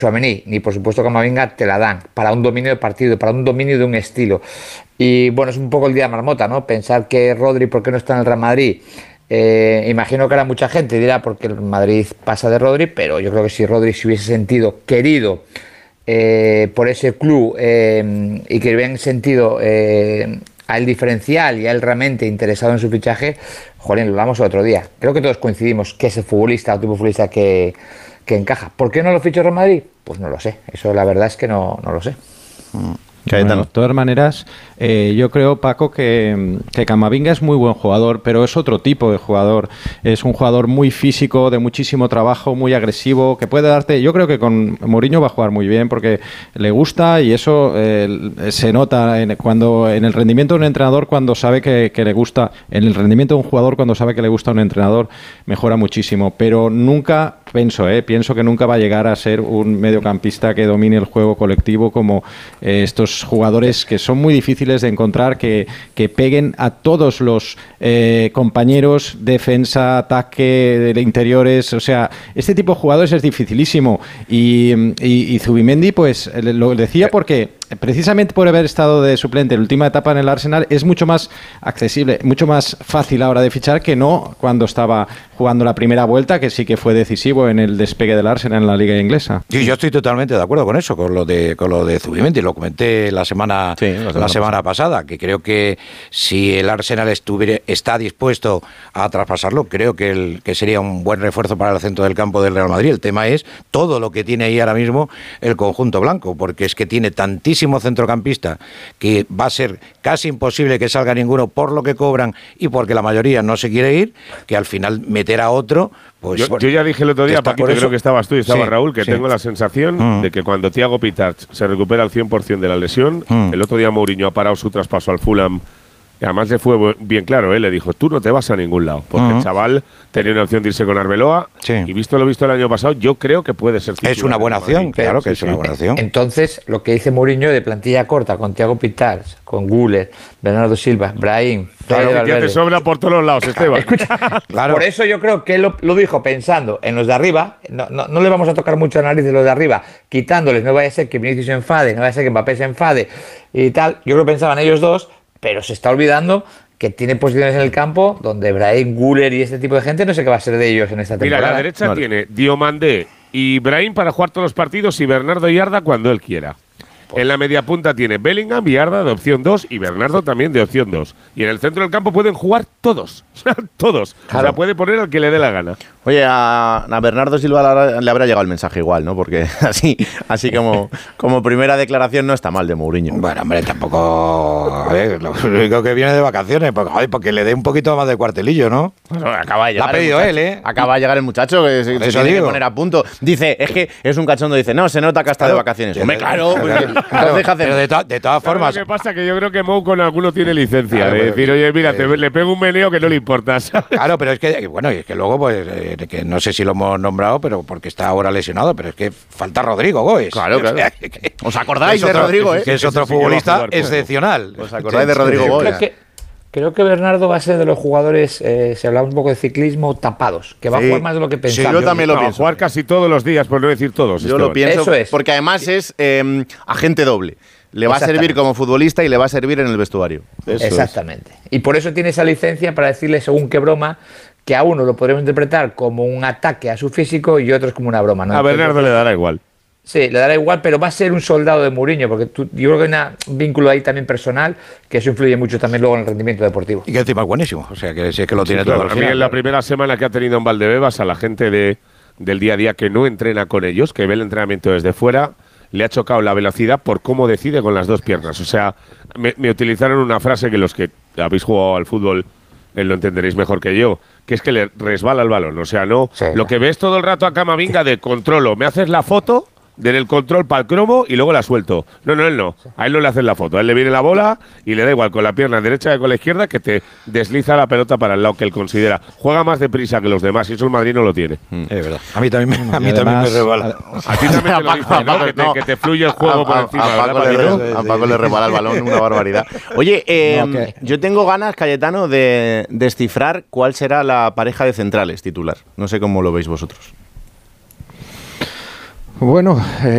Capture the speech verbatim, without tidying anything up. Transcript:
Tchouaméni, ni por supuesto Camavinga te la dan para un dominio de partido, para un dominio de un estilo. Y bueno, es un poco el día de marmota, ¿no? Pensar que Rodri, ¿por qué no está en el Real Madrid? Eh, imagino que ahora mucha gente dirá porque el Madrid pasa de Rodri, pero yo creo que si Rodri se hubiese sentido querido eh, por ese club eh, y que hubieran sentido eh, a él diferencial y a él realmente interesado en su fichaje, jolín, lo hablamos el otro día. Creo que todos coincidimos que es el futbolista o tipo de futbolista que, que encaja. ¿Por qué no lo fichó Real Madrid? Pues no lo sé. Eso la verdad es que no, no lo sé. Mm. Bueno, de todas maneras, eh, yo creo, Paco, que, que Camavinga es muy buen jugador, pero es otro tipo de jugador. Es un jugador muy físico, de muchísimo trabajo, muy agresivo, que puede darte... Yo creo que con Mourinho va a jugar muy bien porque le gusta y eso eh, se nota en, cuando, en el rendimiento de un entrenador cuando sabe que, que le gusta. En el rendimiento de un jugador cuando sabe que le gusta a un entrenador mejora muchísimo, pero nunca... Pienso, eh, pienso que nunca va a llegar a ser un mediocampista que domine el juego colectivo como eh, estos jugadores que son muy difíciles de encontrar, que, que peguen a todos los eh, compañeros, defensa, ataque, de interiores. O sea, este tipo de jugadores es dificilísimo. Y, y, y Zubimendi, pues lo decía porque precisamente por haber estado de suplente en la última etapa en el Arsenal, es mucho más accesible, mucho más fácil ahora de fichar que no cuando estaba jugando la primera vuelta, que sí que fue decisivo en el despegue del Arsenal en la liga inglesa. Sí, yo estoy totalmente de acuerdo con eso, con lo de con lo de Zubimendi, lo comenté la semana, sí, la semana, la semana pasada. pasada, que creo que si el Arsenal estuviera, está dispuesto a traspasarlo, creo que, el, que sería un buen refuerzo para el centro del campo del Real Madrid. El tema es todo lo que tiene ahí ahora mismo el conjunto blanco, porque es que tiene tantísimo centrocampista que va a ser casi imposible que salga ninguno por lo que cobran y porque la mayoría no se quiere ir, que al final meter a otro... Pues, yo, yo ya dije el otro día, está, Paquito, creo que estabas tú y estaba sí, Raúl, que sí. tengo la sensación mm. de que cuando Thiago Pitach se recupera al cien por ciento de la lesión, mm. el otro día Mourinho ha parado su traspaso al Fulham. Y además le fue bien claro, ¿eh? Le dijo, tú no te vas a ningún lado, porque uh-huh. el chaval tenía una opción de irse con Arbeloa, sí. y visto lo visto el año pasado, yo creo que puede ser titular. Es una buena opción, claro que sí, es una buena opción. Entonces, lo que dice Mourinho de plantilla corta, con Thiago Pitach, con Güler, Bernardo Silva, Brahim... Claro, que ya te sobra por todos los lados, Esteban. Escucha, claro. Por eso yo creo que él lo, lo dijo pensando en los de arriba, no, no, no le vamos a tocar mucho la nariz de los de arriba, quitándoles, no vaya a ser que Vinicius se enfade, no vaya a ser que Mbappé se enfade y tal, yo creo que pensaban ellos dos, pero se está olvidando que tiene posiciones en el campo donde Brahim, Güler y este tipo de gente no sé qué va a ser de ellos en esta temporada. Mira, a la derecha no. tiene Diomandé y Brahim para jugar todos los partidos y Bernardo y Arda cuando él quiera. En la media punta tiene Bellingham y Arda de opción dos y Bernardo también de opción dos. Y en el centro del campo pueden jugar todos. todos. Claro. O sea, puede poner al que le dé la gana. Oye, a, a Bernardo Silva le habrá llegado el mensaje igual, ¿no? Porque así así como, como primera declaración no está mal de Mourinho. Bueno, hombre, tampoco... A ver, lo único que viene de vacaciones, porque, ay, porque le dé un poquito más de cuartelillo, ¿no? Bueno, acaba de llegar. La ha pedido él, ¿eh? Acaba de llegar el muchacho, que se, se tiene que poner a punto. Dice, es que es un cachondo, dice, no, se nota que está claro, de vacaciones. Hombre, claro, claro. Claro, pero de, to de todas formas. Lo que pasa es que yo creo que Mou con alguno tiene licencia claro, de decir, oye, mira, eh, te, le pego un meneo que no le importa. ¿Sabes? Claro, pero es que, bueno, es que luego, pues, eh, que no sé si lo hemos nombrado, pero porque está ahora lesionado, pero es que falta Rodrigo Gómez. Claro, claro. O sea, que, ¿os acordáis de otro, Rodrigo, eh? Que es otro futbolista jugar, excepcional. ¿Os acordáis de Rodrigo Gómez? Creo que Bernardo va a ser de los jugadores, eh, si hablamos un poco de ciclismo, tapados, que va sí. a jugar más de lo que pensamos. Sí, yo también lo no, pienso. Jugar casi todos los días, por no decir todos. Yo Esteban. lo pienso, Eso es. porque además es eh, agente doble. Le va a servir como futbolista y le va a servir en el vestuario. Eso Exactamente. Es. Y por eso tiene esa licencia para decirle, según qué broma, que a uno lo podremos interpretar como un ataque a su físico y otros como una broma, ¿no? A Bernardo Entonces, le dará igual. Sí, le dará igual, pero va a ser un soldado de Mourinho, porque tú, yo creo que hay un vínculo ahí también personal, que eso influye mucho también luego en el rendimiento deportivo. Y que encima es buenísimo, o sea, que si es que lo tiene sí, todo. Claro, a mí en la primera semana que ha tenido en Valdebebas, a la gente de, del día a día que no entrena con ellos, que ve el entrenamiento desde fuera, le ha chocado la velocidad por cómo decide con las dos piernas. O sea, me, me utilizaron una frase que los que habéis jugado al fútbol eh, lo entenderéis mejor que yo, que es que le resbala el balón. O sea, no sí, lo que ves todo el rato a Camavinga de controlo, me haces la foto del control para el cromo y luego la suelto. No, no, él no. A él no le hacen la foto. A él le viene la bola y le da igual con la pierna derecha que con la izquierda, que te desliza la pelota para el lado que él considera. Juega más deprisa que los demás y eso el Madrid no lo tiene. Mm. Es verdad. A mí también me, a mí también me resbala. A, a ti también te lo dicen, ¿no? Que te, no. que te fluye el juego a, por encima. A, a, Paco, le, re, a Paco le resbala el balón, una barbaridad. Oye, eh, no, okay. yo tengo ganas, Cayetano, de descifrar cuál será la pareja de centrales titular. No sé cómo lo veis vosotros. Bueno, eh,